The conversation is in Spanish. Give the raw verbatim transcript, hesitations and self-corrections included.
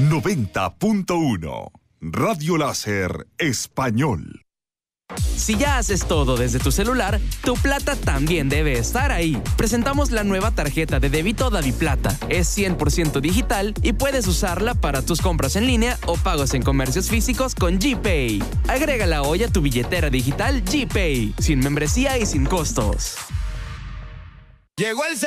noventa punto uno. Radio Láser Español. Si ya haces todo desde tu celular, tu plata también debe estar ahí. Presentamos la nueva tarjeta de débito DaviPlata. Es cien por ciento digital y puedes usarla para tus compras en línea o pagos en comercios físicos con GPay. Agrégala hoy a tu billetera digital GPay, sin membresía y sin costos. Llegó el